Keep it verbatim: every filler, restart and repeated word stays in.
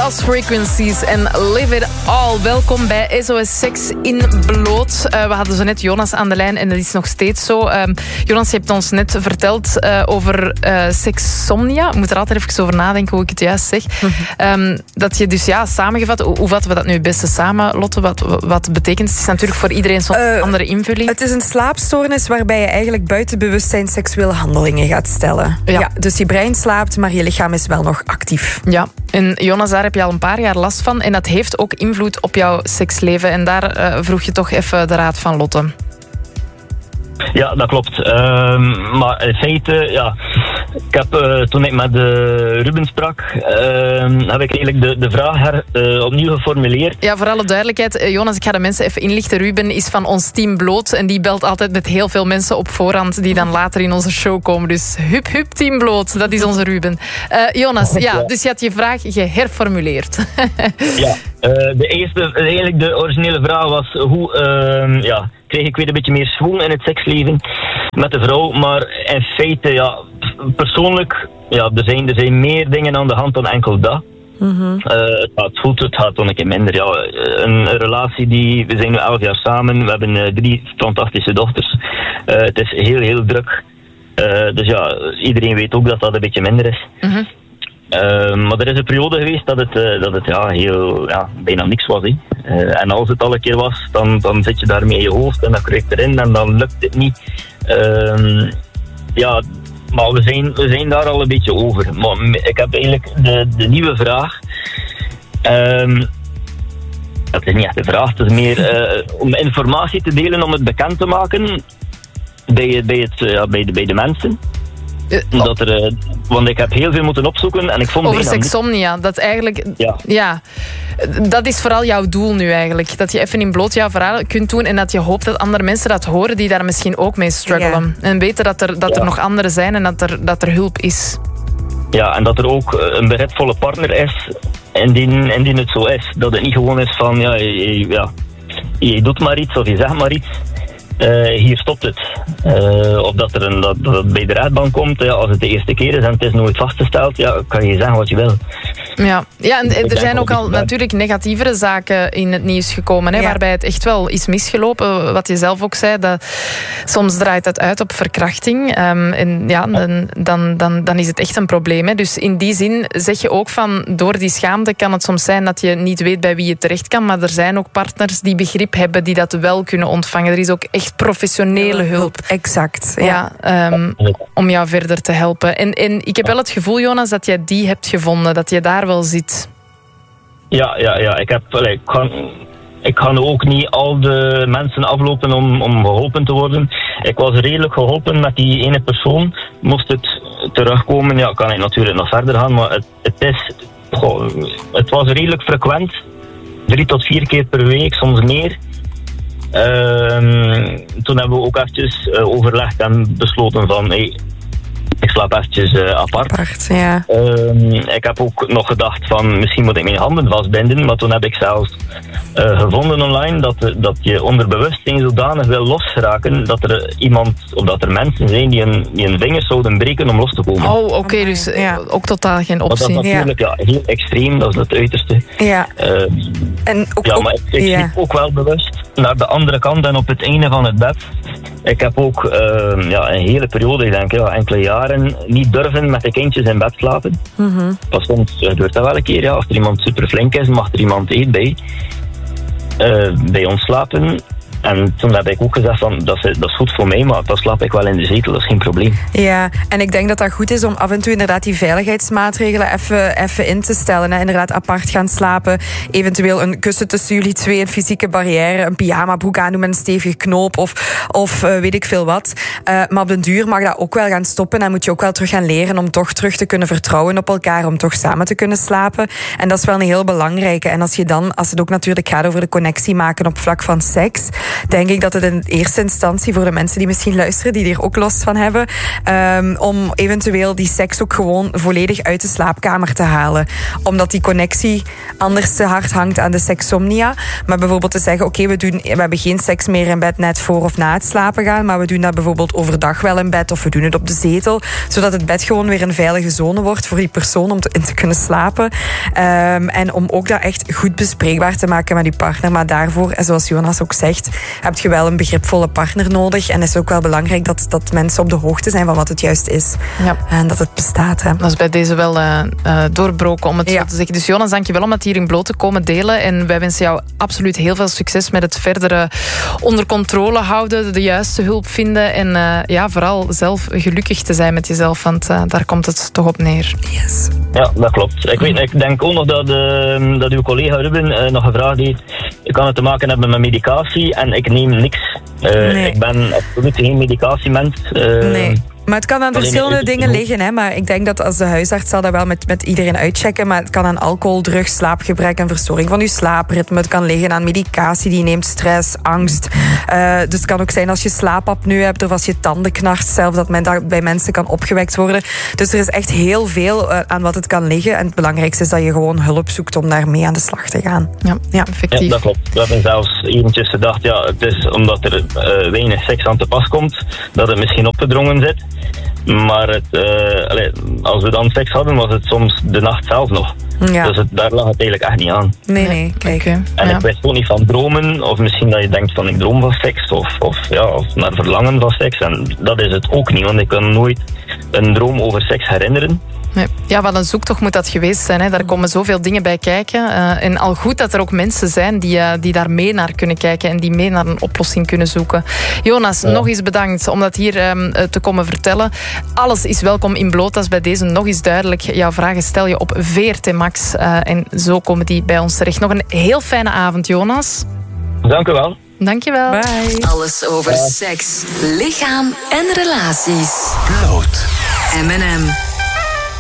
Lost Frequencies en Live It All. Welkom bij S O S Seks in Bloot. Uh, we hadden zo net Jonas aan de lijn en dat is nog steeds zo. Uh, Jonas, je hebt ons net verteld uh, over uh, seksomnia. Ik moet er altijd even over nadenken hoe ik het juist zeg. Mm-hmm. Um, dat je dus, ja, samengevat, hoe, hoe vatten we dat nu het beste samen, Lotte? Wat, wat betekent het? Het is natuurlijk voor iedereen zo'n uh, andere invulling. Het is een slaapstoornis waarbij je eigenlijk buiten bewustzijn seksuele handelingen gaat stellen. Ja. Ja, dus je brein slaapt, maar je lichaam is wel nog actief. Ja, en Jonas, daar heb je al een paar jaar last van. En dat heeft ook invloed op jouw seksleven. En daar uh, vroeg je toch even de raad van Lotte. Ja, dat klopt. Uh, maar in feite, ja... Ik heb, uh, toen ik met uh, Ruben sprak, uh, heb ik eigenlijk de, de vraag her, uh, opnieuw geformuleerd. Ja, voor alle duidelijkheid, uh, Jonas, ik ga de mensen even inlichten. Ruben is van ons team Bloot en die belt altijd met heel veel mensen op voorhand die dan later in onze show komen. Dus hup, hup, team Bloot, dat is onze Ruben. Uh, Jonas, ja, ja, dus je had je vraag geherformuleerd. Ja, uh, de eerste, eigenlijk de originele vraag was hoe... Uh, ja, kreeg ik weer een beetje meer schwung in het seksleven met de vrouw. Maar in feite, ja, persoonlijk, ja, er zijn, er zijn meer dingen aan de hand dan enkel dat. Mm-hmm. Uh, het gaat goed, het gaat dan een keer minder. Ja, een, een relatie die, we zijn nu elf jaar samen, we hebben uh, drie fantastische dochters. Uh, het is heel, heel druk. Uh, dus ja, iedereen weet ook dat dat een beetje minder is. Mm-hmm. Uh, maar er is een periode geweest dat het, uh, dat het ja, heel, ja, bijna niks was. Hè. Uh, en als het al een keer was, dan, dan zit je daarmee in je hoofd en dan kruipt erin en dan lukt het niet. Uh, ja, maar we zijn, we zijn daar al een beetje over. Maar ik heb eigenlijk de, de nieuwe vraag. Uh, het is niet echt een vraag, het is meer uh, om informatie te delen, om het bekend te maken bij, bij, het, uh, bij, de, bij de mensen. Uh, dat er, uh, want ik heb heel veel moeten opzoeken en ik vond over seksomnia, dat eigenlijk... Ja. ja. Dat is vooral jouw doel nu eigenlijk. Dat je even in bloot jouw verhaal kunt doen en dat je hoopt dat andere mensen dat horen die daar misschien ook mee struggelen. Ja. En weten dat er, dat ja. er nog anderen zijn en dat er, dat er hulp is. Ja, en dat er ook een beredvolle partner is indien, indien het zo is. Dat het niet gewoon is van, ja, je, ja, je doet maar iets of je zegt maar iets. Uh, hier stopt het. Uh, of dat er een, dat, dat het bij de rechtbank komt, ja, als het de eerste keer is en het is nooit vastgesteld, ja, kan je zeggen wat je wil. Ja, ja en er zijn ook al natuurlijk negatievere zaken in het nieuws gekomen, hè, ja. waarbij het echt wel is misgelopen. Wat je zelf ook zei, dat soms draait dat uit op verkrachting. Um, en ja, dan, dan, dan, dan is het echt een probleem. Hè. Dus in die zin zeg je ook van, door die schaamte kan het soms zijn dat je niet weet bij wie je terecht kan, maar er zijn ook partners die begrip hebben, die dat wel kunnen ontvangen. Er is ook echt professionele hulp. Exact. Ja, ja um, om jou verder te helpen. En, en ik heb wel het gevoel, Jonas, dat jij die hebt gevonden, dat je daar wel zit. Ja, ja, ja. Ik, heb, ik, kan, ik kan ook niet al de mensen aflopen om, om geholpen te worden. Ik was redelijk geholpen met die ene persoon. Moest het terugkomen, ja, kan ik natuurlijk nog verder gaan, maar het, het is... Goh, het was redelijk frequent. Drie tot vier keer per week, soms meer. Uh, toen hebben we ook eventjes uh, overlegd en besloten van... Hey, ik slaap eventjes uh, apart. apart ja. uh, ik heb ook nog gedacht van... misschien moet ik mijn handen vastbinden. Maar toen heb ik zelfs uh, gevonden online... Dat, dat je onder bewustzijn zodanig wil losgeraken... dat er iemand of dat er mensen zijn... die een, die een vinger zouden breken om los te komen. Oh, oké. Okay, dus ja. ook totaal geen optie. Maar dat is natuurlijk ja. Ja, heel extreem. Dat is het uiterste. Ja, uh, en ook, ja maar ik, ik ja. sliep ook wel bewust naar de andere kant... en op het einde van het bed... Ik heb ook uh, ja, een hele periode, ik denk ja, enkele jaren, niet durven met de kindjes in bed slapen. Mm-hmm. Pas soms gebeurt dat wel een keer, ja. Als er iemand super flink is, mag er iemand eet bij, uh, bij ons slapen. En toen heb ik ook gezegd, van, dat, is, dat is goed voor mij, maar dan slaap ik wel in de zetel, dat is geen probleem. Ja, en ik denk dat dat goed is om af en toe inderdaad die veiligheidsmaatregelen even, even in te stellen. Hè. Inderdaad apart gaan slapen, eventueel een kussen tussen jullie twee, een fysieke barrière, een pyjamabroek aandoen met een stevige knoop of, of uh, weet ik veel wat. Uh, maar op den duur mag dat ook wel gaan stoppen en moet je ook wel terug gaan leren om toch terug te kunnen vertrouwen op elkaar, om toch samen te kunnen slapen. En dat is wel een heel belangrijke. En als je dan, als het ook natuurlijk gaat over de connectie maken op vlak van seks, denk ik dat het in eerste instantie voor de mensen die misschien luisteren, die er ook last van hebben, um, om eventueel die seks ook gewoon volledig uit de slaapkamer te halen. Omdat die connectie anders te hard hangt aan de seksomnia. Maar bijvoorbeeld te zeggen, oké, okay, we, doen, we hebben geen seks meer in bed net voor of na het slapen gaan, maar we doen dat bijvoorbeeld overdag wel in bed of we doen het op de zetel, zodat het bed gewoon weer een veilige zone wordt voor die persoon om te, in te kunnen slapen. Um, en om ook dat echt goed bespreekbaar te maken met je partner. Maar daarvoor, en zoals Jonas ook zegt, heb je wel een begripvolle partner nodig. En het is ook wel belangrijk dat, dat mensen op de hoogte zijn van wat het juist is. Ja. En dat het bestaat. Hè. Dat is bij deze wel uh, uh, doorbroken, om het ja. zo te zeggen. Dus Jonas, dank je wel om het hier in bloot te komen delen. En wij wensen jou absoluut heel veel succes met het verdere onder controle houden, de juiste hulp vinden en uh, ja, vooral zelf gelukkig te zijn met jezelf, want uh, daar komt het toch op neer. Yes. Ja, dat klopt. Ik, weet, ik denk ook nog dat, uh, dat uw collega Ruben uh, nog gevraagd heeft. Kan het te maken hebben met medicatie en ik neem niks. Uh, nee. Ik ben absoluut geen medicatiemens. Uh, nee. Maar het kan aan verschillende dingen liggen. Hè? Maar ik denk dat als de huisarts zal dat wel met, met iedereen uitchecken. Maar het kan aan alcohol, drugs, slaapgebrek en verstoring van je slaapritme. Het kan liggen aan medicatie die neemt, stress, angst. Uh, dus het kan ook zijn als je slaapapneu hebt of als je tanden knarst zelf, dat men dat bij mensen kan opgewekt worden. Dus er is echt heel veel uh, aan wat het kan liggen. En het belangrijkste is dat je gewoon hulp zoekt om daarmee aan de slag te gaan. Ja, ja, effectief. Ja, dat klopt. We hebben zelfs eventjes gedacht, ja, het is omdat er uh, weinig seks aan te pas komt, dat het misschien opgedrongen zit. Maar het, uh, allez, als we dan seks hadden, was het soms de nacht zelf nog. Ja. Dus het, daar lag het eigenlijk echt niet aan. Nee, nee, kijk. Okay. En ja. ik wist ook niet van dromen, of misschien dat je denkt van ik droom van seks, of, of, ja, of naar verlangen van seks. En dat is het ook niet, want ik kan nooit een droom over seks herinneren. Nee. Ja, wat een zoektocht moet dat geweest zijn. Hè. Daar komen zoveel dingen bij kijken. Uh, en al goed dat er ook mensen zijn die, uh, die daar mee naar kunnen kijken en die mee naar een oplossing kunnen zoeken. Jonas, ja. nog eens bedankt om dat hier um, te komen vertellen. Alles is welkom in bloot. Dat is bij deze nog eens duidelijk. Jouw vragen stel je op V R T Max. Uh, en zo komen die bij ons terecht. Nog een heel fijne avond, Jonas. Dank u wel. Dank je wel. Bye. Alles over seks, lichaam en relaties. Bloot. M en M.